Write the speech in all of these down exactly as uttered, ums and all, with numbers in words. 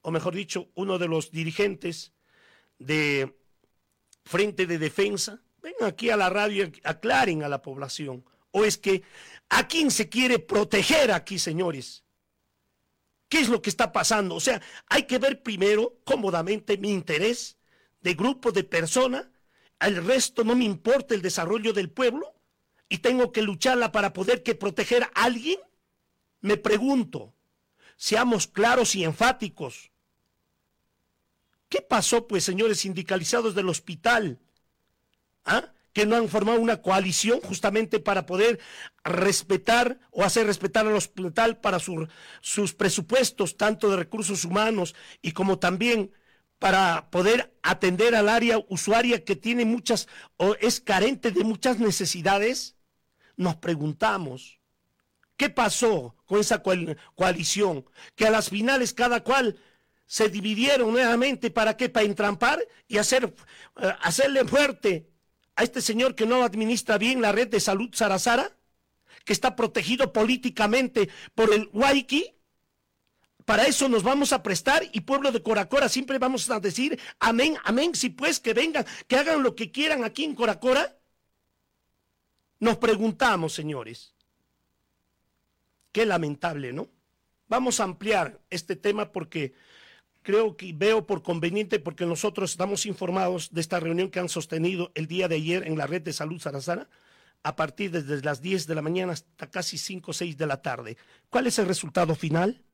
o mejor dicho, uno de los dirigentes de Frente de Defensa, vengan aquí a la radio y aclaren a la población. ¿O es que a quién se quiere proteger aquí, señores? ¿Qué es lo que está pasando? O sea, hay que ver primero cómodamente mi interés de grupo de personas, al resto no me importa el desarrollo del pueblo y tengo que lucharla para poder que proteger a alguien. Me pregunto, seamos claros y enfáticos. ¿Qué pasó, pues, señores sindicalizados del hospital? ¿Ah? Que no han formado una coalición justamente para poder respetar o hacer respetar al hospital para su, sus presupuestos, tanto de recursos humanos y como también para poder atender al área usuaria que tiene muchas o es carente de muchas necesidades. Nos preguntamos, ¿qué pasó con esa coalición? Que a las finales cada cual se dividieron nuevamente, ¿para qué? Para entrampar y hacer, uh, hacerle fuerte a este señor que no administra bien la red de salud Sarasara, que está protegido políticamente por el Huayqui. Para eso nos vamos a prestar y pueblo de Coracora siempre vamos a decir amén, amén, si pues que vengan, que hagan lo que quieran aquí en Coracora. Nos preguntamos, señores, qué lamentable, ¿no? Vamos a ampliar este tema porque creo que veo por conveniente, porque nosotros estamos informados de esta reunión que han sostenido el día de ayer en la red de salud Sarasara, a partir desde las diez de la mañana hasta casi cinco o seis de la tarde. ¿Cuál es el resultado final?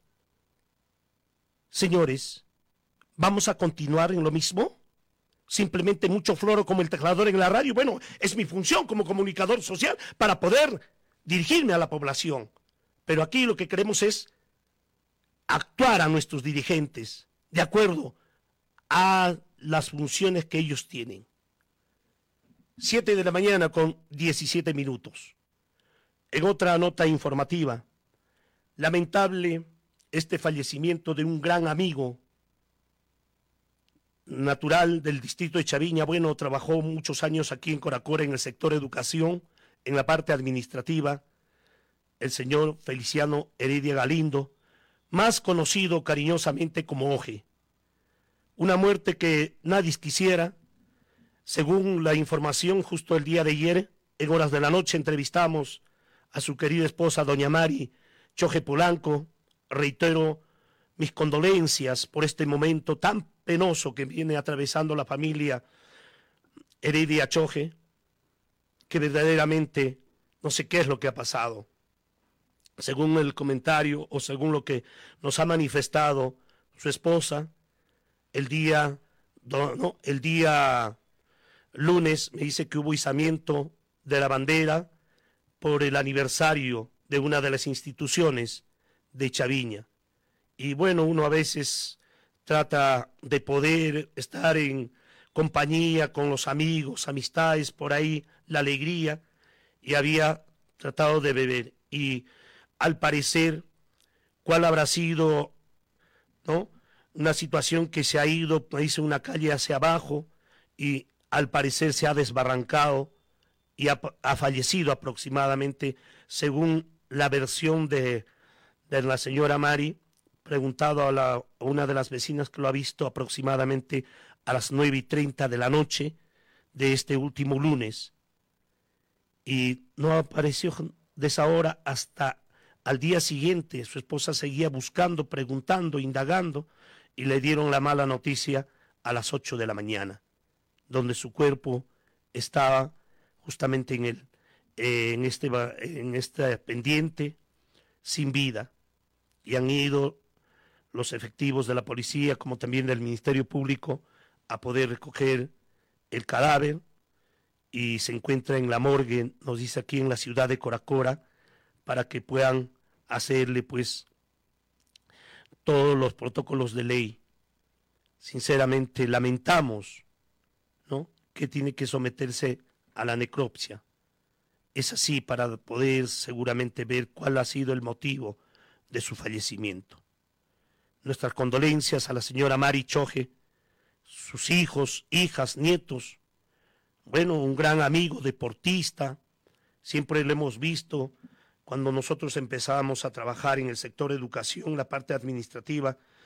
Señores, ¿vamos a continuar en lo mismo? Simplemente mucho floro como el teclador en la radio. Bueno, es mi función como comunicador social para poder dirigirme a la población. Pero aquí lo que queremos es actuar a nuestros dirigentes de acuerdo a las funciones que ellos tienen. Siete de la mañana con diecisiete minutos. En otra nota informativa, lamentable este fallecimiento de un gran amigo natural del distrito de Chaviña. Bueno, trabajó muchos años aquí en Coracora en el sector educación, en la parte administrativa, el señor Feliciano Heredia Galindo, más conocido cariñosamente como Oje. Una muerte que nadie quisiera. Según la información, justo el día de ayer, en horas de la noche, entrevistamos a su querida esposa, doña Mari Choje Polanco. Reitero mis condolencias por este momento tan penoso que viene atravesando la familia Heredia Choje, que verdaderamente no sé qué es lo que ha pasado. Según el comentario o según lo que nos ha manifestado su esposa, el día, no, el día lunes me dice que hubo izamiento de la bandera por el aniversario de una de las instituciones de Chaviña. Y bueno, uno a veces trata de poder estar en compañía con los amigos, amistades, por ahí, la alegría, y había tratado de beber. Y al parecer, ¿cuál habrá sido, no? Una situación que se ha ido, me dice, una calle hacia abajo y al parecer se ha desbarrancado y ha, ha fallecido aproximadamente, según la versión de, de la señora Mari, preguntado a, la, a una de las vecinas que lo ha visto aproximadamente a las nueve y treinta de la noche de este último lunes. Y no apareció de esa hora hasta al día siguiente. Su esposa seguía buscando, preguntando, indagando, y le dieron la mala noticia a las ocho de la mañana, donde su cuerpo estaba justamente en, el, eh, en, este, en este pendiente, sin vida. Y han ido los efectivos de la policía, como también del Ministerio Público, a poder recoger el cadáver, y se encuentra en la morgue, nos dice aquí en la ciudad de Coracora, para que puedan hacerle pues todos los protocolos de ley. Sinceramente lamentamos, ¿no?, que tiene que someterse a la necropsia. Es así para poder seguramente ver cuál ha sido el motivo de su fallecimiento. Nuestras condolencias a la señora Mari Choje, sus hijos, hijas, nietos. Bueno, un gran amigo, deportista, siempre lo hemos visto cuando nosotros empezábamos a trabajar en el sector educación, la parte administrativa,